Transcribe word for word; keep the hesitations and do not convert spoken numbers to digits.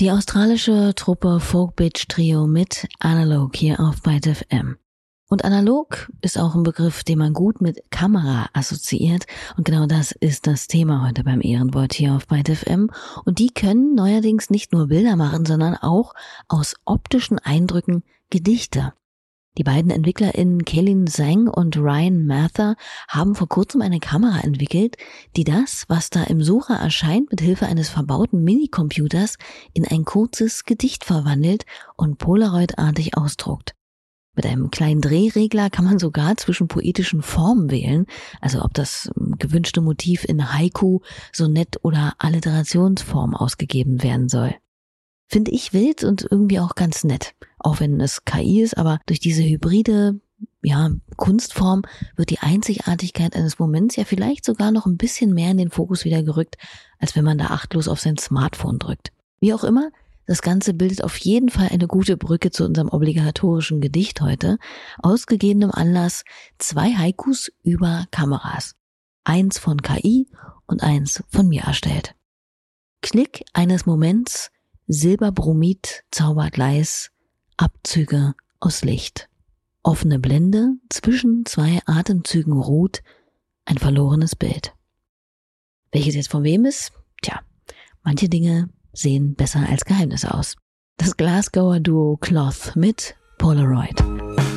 Die australische Truppe Folk Bitch Trio mit Analog hier auf Byte F M. Und analog ist auch ein Begriff, den man gut mit Kamera assoziiert. Und genau das ist das Thema heute beim Ehrenwort hier auf Byte F M. Und die können neuerdings nicht nur Bilder machen, sondern auch aus optischen Eindrücken Gedichte. Die beiden EntwicklerInnen Kaylin Zhang und Ryan Mather haben vor kurzem eine Kamera entwickelt, die das, was da im Sucher erscheint, mit Hilfe eines verbauten Minicomputers in ein kurzes Gedicht verwandelt und Polaroid-artig ausdruckt. Mit einem kleinen Drehregler kann man sogar zwischen poetischen Formen wählen, also ob das gewünschte Motiv in Haiku, Sonett oder Alliterationsform ausgegeben werden soll. Finde ich wild und irgendwie auch ganz nett. Auch wenn es K I ist, aber durch diese hybride, ja, Kunstform wird die Einzigartigkeit eines Moments ja vielleicht sogar noch ein bisschen mehr in den Fokus wieder gerückt, als wenn man da achtlos auf sein Smartphone drückt. Wie auch immer, das Ganze bildet auf jeden Fall eine gute Brücke zu unserem obligatorischen Gedicht heute. Aus gegebenem Anlass zwei Haikus über Kameras. Eins von K I und eins von mir erstellt. Knick eines Moments, Silberbromid zaubert leis, Abzüge aus Licht. Offene Blende, zwischen zwei Atemzügen ruht ein verlorenes Bild. Welches jetzt von wem ist? Tja, manche Dinge sehen besser als Geheimnisse aus. Das Glasgower Duo Cloth mit Polaroid.